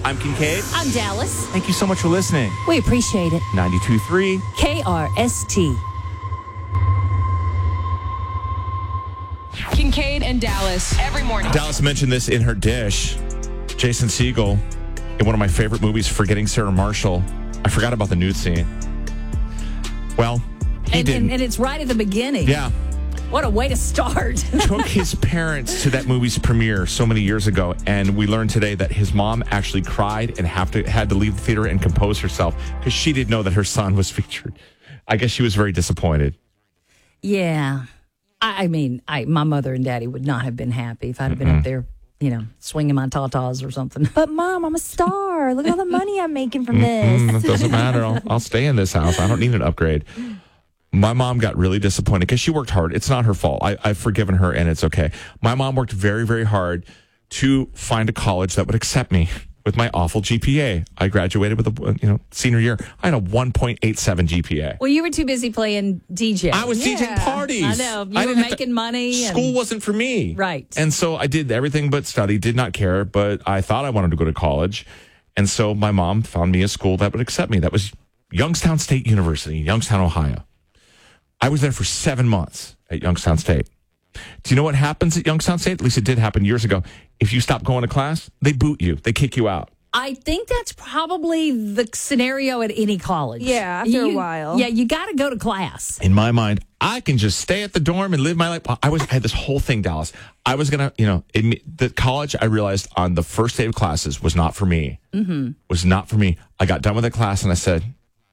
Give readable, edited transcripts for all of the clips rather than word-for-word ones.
I'm Kincaid. I'm Dallas. Thank you so much for listening. We appreciate it. 92.3. KRST. Kincaid and Dallas every morning. Dallas mentioned this in her dish. Jason Segel, in one of my favorite movies, Forgetting Sarah Marshall. I forgot about the nude scene. Well, he didn't. And it's right at the beginning. Yeah. What a way to start. Took his parents to that movie's premiere so many years ago, and we learned today that his mom actually cried and had to leave the theater and compose herself because she didn't know that her son was featured. I guess she was very disappointed. Yeah. I mean, my mother and daddy would not have been happy if I'd have been up there, swinging my tatas or something. But Mom, I'm a star. Look at all the money I'm making from this. It doesn't matter. I'll stay in this house. I don't need an upgrade. My mom got really disappointed because she worked hard. It's not her fault. I've forgiven her, and it's okay. My mom worked very, very hard to find a college that would accept me with my awful GPA. I graduated with a senior year. I had a 1.87 GPA. Well, you were too busy playing DJ. I was DJing parties. I know. You were making money. School wasn't for me. Right. And so I did everything but study, did not care, but I thought I wanted to go to college. And so my mom found me a school that would accept me. That was Youngstown State University, Youngstown, Ohio. I was there for 7 months at Youngstown State. Do you know what happens at Youngstown State? At least it did happen years ago. If you stop going to class, they boot you. They kick you out. I think that's probably the scenario at any college. Yeah, after a while. Yeah, you got to go to class. In my mind, I can just stay at the dorm and live my life. I had this whole thing, Dallas. I was going to, the college, I realized on the first day of classes was not for me. Mm-hmm. Was not for me. I got done with the class and I said,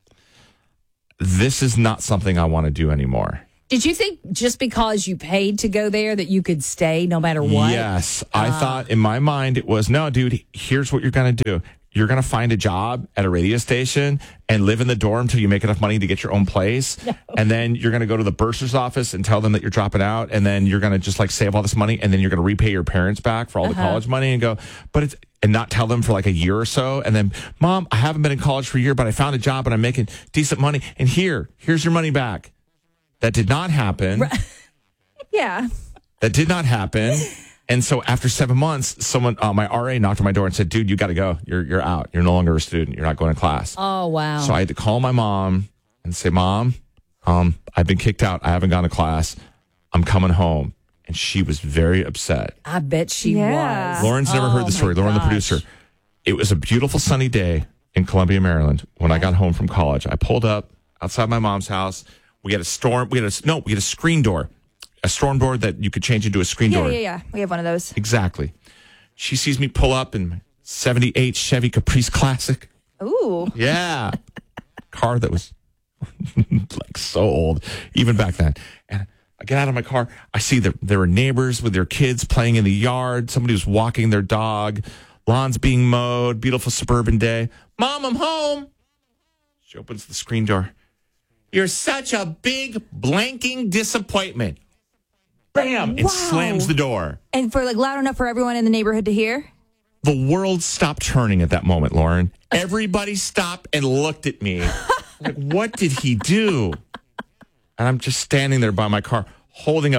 this is not something I want to do anymore. Did you think just because you paid to go there that you could stay no matter what? Yes. I thought in my mind it was, no, dude, here's what you're going to do. You're going to find a job at a radio station and live in the dorm until you make enough money to get your own place. No. And then you're going to go to the bursar's office and tell them that you're dropping out. And then you're going to just save all this money. And then you're going to repay your parents back for all the college money and go, and not tell them for a year or so. And then, Mom, I haven't been in college for a year, but I found a job and I'm making decent money. And here's your money back. That did not happen. Yeah. That did not happen. And so after 7 months, someone, my RA knocked on my door and said, dude, you got to go. You're out. You're no longer a student. You're not going to class. Oh, wow. So I had to call my mom and say, Mom, I've been kicked out. I haven't gone to class. I'm coming home. And she was very upset. I bet she was. Lauren's never heard the story. Lauren, the producer. It was a beautiful sunny day in Columbia, Maryland. When I got home from college, I pulled up outside my mom's house. We had a screen door. A storm door that you could change into a screen door. Yeah. We have one of those. Exactly. She sees me pull up in my 78 Chevy Caprice Classic. Ooh. Yeah. Car that was so old, even back then. And I get out of my car. I see that there were neighbors with their kids playing in the yard. Somebody was walking their dog. Lawns being mowed. Beautiful suburban day. Mom, I'm home. She opens the screen door. You're such a big blanking disappointment. Bam! It slams the door. And for loud enough for everyone in the neighborhood to hear? The world stopped turning at that moment, Lauren. Everybody stopped and looked at me. What did he do? And I'm just standing there by my car, holding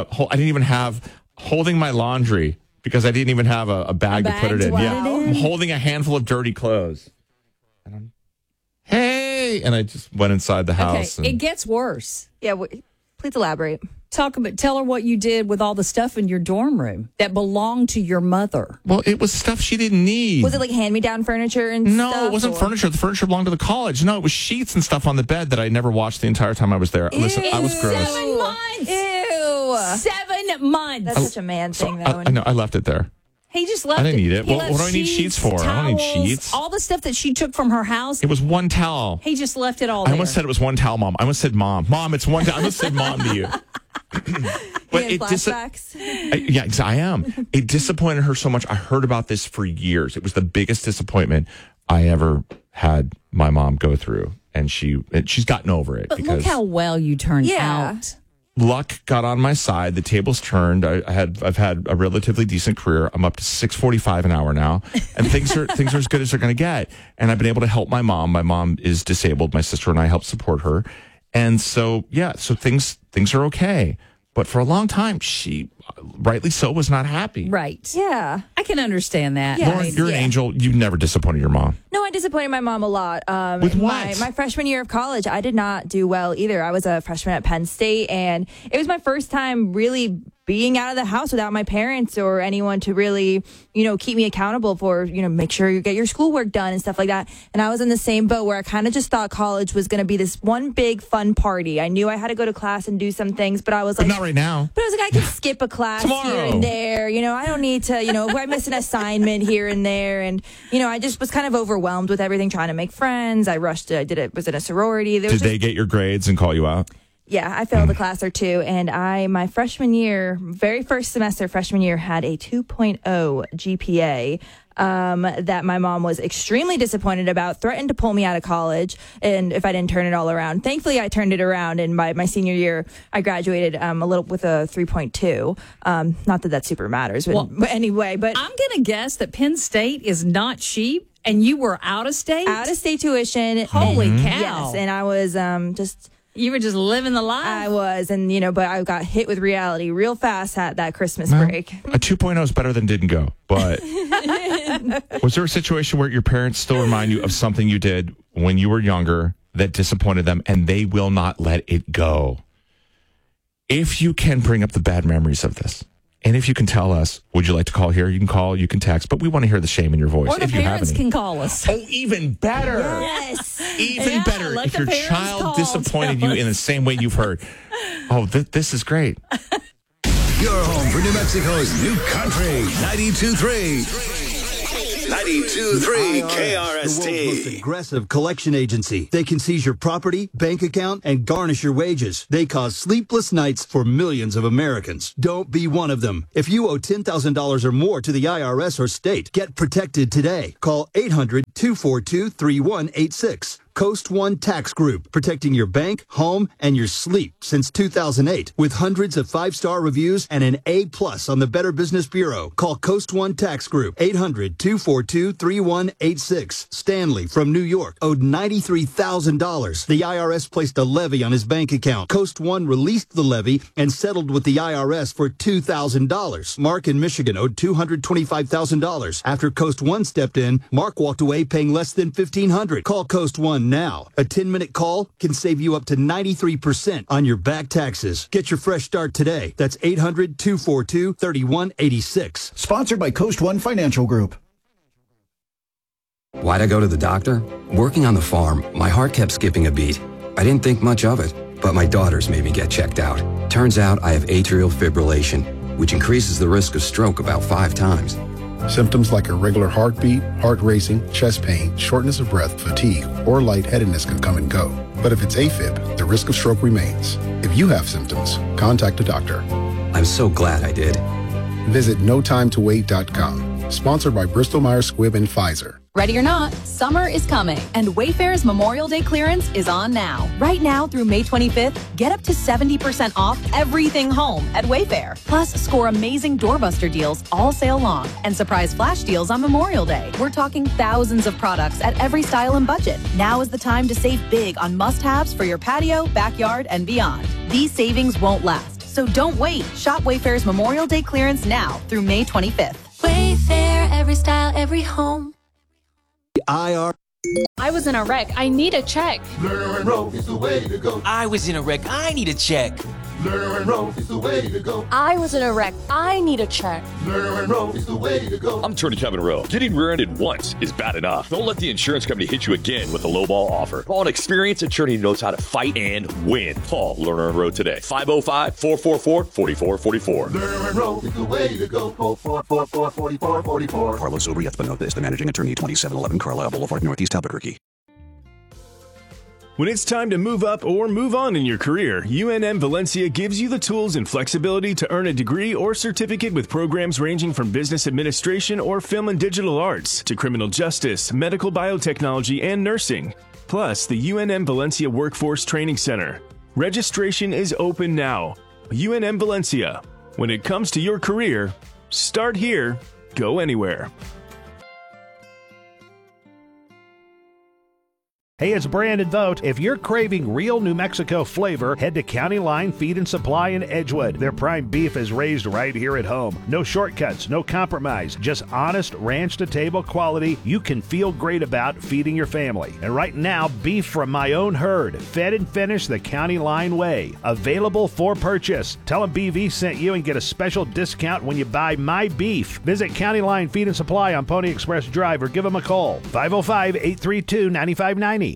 my laundry because I didn't even have a bag to put it in. Yeah, I'm holding a handful of dirty clothes. And I'm, hey! And I just went inside the house. Okay, it gets worse. Yeah, please elaborate. Tell her what you did with all the stuff in your dorm room that belonged to your mother. Well, it was stuff she didn't need. Was it hand-me-down furniture and stuff? No, it wasn't furniture. The furniture belonged to the college. No, it was sheets and stuff on the bed that I never washed the entire time I was there. Listen, I was gross. 7 months. Ew. 7 months. That's such a man thing, though. I know. I left it there. He just left I didn't need it. He What do I need sheets for? Towels, I don't need sheets. All the stuff that she took from her house. It was one towel. He just left it all I there. almost said it was one towel, Mom. I almost said Mom. Mom, it's one towel. I almost said Mom to you. But flashbacks. I am. It disappointed her so much. I heard about this for years. It was the biggest disappointment I ever had my mom go through. And she's gotten over it. But look how well you turned out. Luck got on my side. The tables turned. I've had a relatively decent career. I'm up to $6.45 an hour now, and things are as good as they're going to get. And I've been able to help my mom. My mom is disabled. My sister and I help support her, and so things are okay. But for a long time, she, rightly so, was not happy. Right. Yeah. I can understand that. Yeah. Lauren, you're an angel. You've never disappointed your mom. No, I disappointed my mom a lot. With what? My freshman year of college, I did not do well either. I was a freshman at Penn State, and it was my first time really being out of the house without my parents or anyone to really, keep me accountable for, make sure you get your schoolwork done and stuff like that. And I was in the same boat where I kind of just thought college was going to be this one big fun party. I knew I had to go to class and do some things, but I was like, not right now. But I was like, I can skip a class here and there. I don't need to, if I miss an assignment here and there. And, I just was kind of overwhelmed with everything, trying to make friends. I rushed to, was in a sorority. Did they get your grades and call you out? Yeah, I failed a class or two. And my freshman year, very first semester, freshman year, had a 2.0 GPA. That my mom was extremely disappointed about, threatened to pull me out of college, and if I didn't turn it all around. Thankfully, I turned it around, and by my senior year, I graduated with a 3.2. Not that super matters, but anyway. But I'm going to guess that Penn State is not cheap, and you were out of state? Out of state tuition. Holy cow. Yes, and I was just... You were just living the life. I was, and but I got hit with reality real fast at that Christmas break. A 2.0 is better than didn't go, but was there a situation where your parents still remind you of something you did when you were younger that disappointed them, and they will not let it go? If you can bring up the bad memories of this, and if you can tell us, would you like to call here? You can call, you can text, but we want to hear the shame in your voice. Or the if you parents have any. can call us. Oh, even better. Yes. Even better. If your child disappointed you in the same way you've heard. Oh, this is great. Your home for New Mexico's new country. 92.3. 92.3 KRST. The world's most aggressive collection agency. They can seize your property, bank account, and garnish your wages. They cause sleepless nights for millions of Americans. Don't be one of them. If you owe $10,000 or more to the IRS or state, get protected today. Call 800-242-3186. Coast One Tax Group, protecting your bank, home, and your sleep since 2008. With hundreds of 5-star reviews and an A+ on the Better Business Bureau. Call Coast One Tax Group, 800-242-3186. Stanley from New York owed $93,000. The IRS placed a levy on his bank account. Coast One released the levy and settled with the IRS for $2,000. Mark in Michigan owed $225,000. After Coast One stepped in, Mark walked away paying less than $1,500. Call Coast One now. A 10-minute call can save you up to 93% on your back taxes. Get your fresh start today. That's 800-242-3186. Sponsored by Coast One Financial Group. Why'd I go to the doctor? Working on the farm, my heart kept skipping a beat. I didn't think much of it, but my daughters made me get checked out. Turns out I have atrial fibrillation, which increases the risk of stroke about 5 times. Symptoms like irregular heartbeat, heart racing, chest pain, shortness of breath, fatigue, or lightheadedness can come and go. But if it's AFib, the risk of stroke remains. If you have symptoms, contact a doctor. I'm so glad I did. Visit notimetowait.com. Sponsored by Bristol-Myers Squibb and Pfizer. Ready or not, summer is coming, and Wayfair's Memorial Day clearance is on now. Right now through May 25th, get up to 70% off everything home at Wayfair. Plus, score amazing doorbuster deals all sale long and surprise flash deals on Memorial Day. We're talking thousands of products at every style and budget. Now is the time to save big on must-haves for your patio, backyard, and beyond. These savings won't last, so don't wait. Shop Wayfair's Memorial Day clearance now through May 25th. Wayfair, every style, every home. I was in a wreck. I need a check. Lerner and Rowe is the way to go. I was in a wreck. I need a check. Lerner and Rowe is the way to go. I was in a wreck. I need a check. Lerner and Rowe is the way to go. I'm Attorney Kevin Rowe. Getting rear-ended once is bad enough. Don't let the insurance company hit you again with a lowball offer. Call an experienced attorney who knows how to fight and win. Call Lerner and Rowe today. 505-444-4444. Lerner and Rowe is the way to go. Call 444-4444. Carlos Obriez Benotes, the managing attorney, 2711 Carlisle Boulevard, Northeast Albuquerque. When it's time to move up or move on in your career, UNM Valencia gives you the tools and flexibility to earn a degree or certificate with programs ranging from business administration or film and digital arts to criminal justice, medical biotechnology, and nursing. Plus, the UNM Valencia Workforce Training Center. Registration is open now. UNM Valencia. When it comes to your career, start here, go anywhere. Hey, it's Brandon Vogt. If you're craving real New Mexico flavor, head to County Line Feed and Supply in Edgewood. Their prime beef is raised right here at home. No shortcuts, no compromise, just honest ranch-to-table quality you can feel great about feeding your family. And right now, beef from my own herd, fed and finished the County Line way. Available for purchase. Tell them BV sent you and get a special discount when you buy my beef. Visit County Line Feed and Supply on Pony Express Drive or give them a call. 505-832-9590.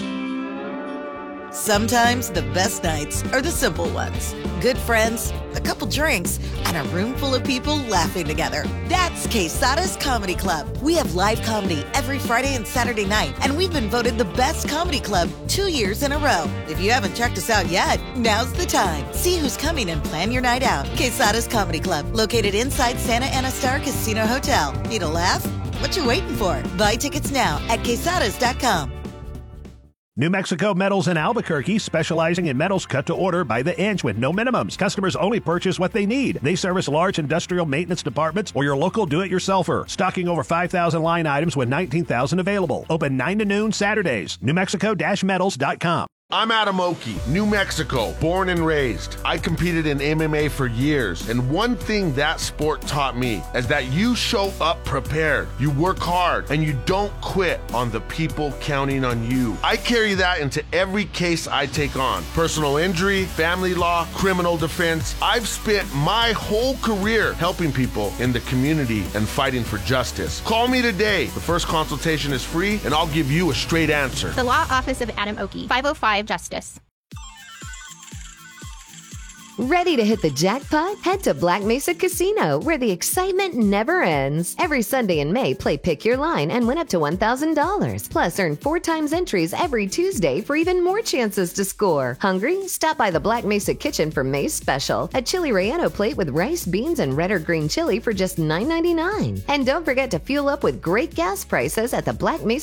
Sometimes the best nights are the simple ones. Good friends, a couple drinks, and a room full of people laughing together. That's Quesada's Comedy Club. We have live comedy every Friday and Saturday night, and we've been voted the best comedy club 2 years in a row. If you haven't checked us out yet, now's the time. See who's coming and plan your night out. Quesada's Comedy Club, located inside Santa Ana Star Casino Hotel. Need a laugh? What you waiting for? Buy tickets now at quesadas.com. New Mexico Metals in Albuquerque, specializing in metals cut to order by the inch with no minimums. Customers only purchase what they need. They service large industrial maintenance departments or your local do-it-yourselfer. Stocking over 5,000 line items with 19,000 available. Open 9 to noon Saturdays. NewMexico-metals.com. I'm Adam Oki, New Mexico, born and raised. I competed in MMA for years, and one thing that sport taught me is that you show up prepared, you work hard, and you don't quit on the people counting on you. I carry that into every case I take on. Personal injury, family law, criminal defense. I've spent my whole career helping people in the community and fighting for justice. Call me today. The first consultation is free, and I'll give you a straight answer. The Law Office of Adam Oki, 505 Justice. Ready to hit the jackpot? Head to Black Mesa Casino, where the excitement never ends. Every Sunday in May, play Pick Your Line and win up to $1,000. Plus, earn 4 times entries every Tuesday for even more chances to score. Hungry? Stop by the Black Mesa Kitchen for May's special. A chili relleno plate with rice, beans, and red or green chili for just $9.99. And don't forget to fuel up with great gas prices at the Black Mesa